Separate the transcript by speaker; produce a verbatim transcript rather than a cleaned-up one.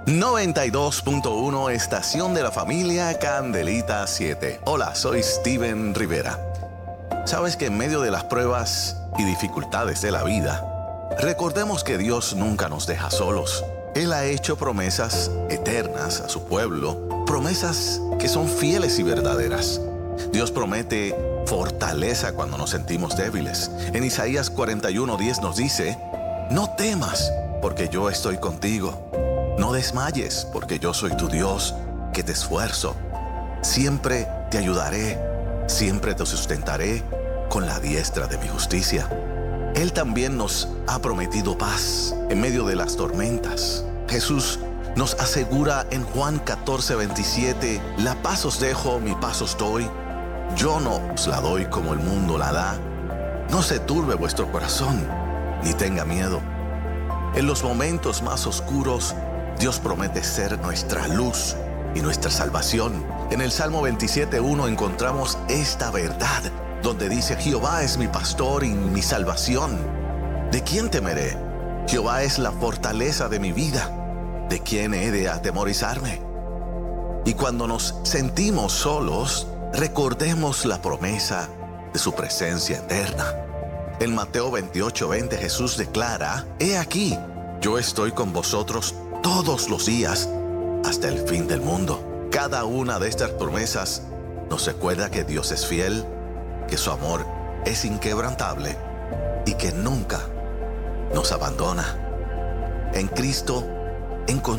Speaker 1: noventa y dos punto uno, estación de la familia Candelita siete. Hola, soy Steven Rivera. Sabes que en medio de las pruebas y dificultades de la vida, recordemos que Dios nunca nos deja solos. Él ha hecho promesas eternas a su pueblo, promesas que son fieles y verdaderas. Dios promete fortaleza cuando nos sentimos débiles. En Isaías cuarenta y uno diez nos dice: no temas, porque yo estoy contigo. No desmayes, porque yo soy tu Dios, que te esfuerzo. Siempre te ayudaré, siempre te sustentaré con la diestra de mi justicia. Él también nos ha prometido paz en medio de las tormentas. Jesús nos asegura en Juan catorce veintisiete: la paz os dejo, mi paz os doy. Yo no os la doy como el mundo la da. No se turbe vuestro corazón, ni tenga miedo. En los momentos más oscuros, Dios promete ser nuestra luz y nuestra salvación. En el Salmo veintisiete uno encontramos esta verdad, donde dice: Jehová es mi pastor y mi salvación. ¿De quién temeré? Jehová es la fortaleza de mi vida. ¿De quién he de atemorizarme? Y cuando nos sentimos solos, recordemos la promesa de su presencia eterna. En Mateo veintiocho veinte Jesús declara: He aquí, yo estoy con vosotros todos los días hasta el fin del mundo. Cada una de estas promesas nos recuerda que Dios es fiel, que su amor es inquebrantable y que nunca nos abandona. En Cristo encontramos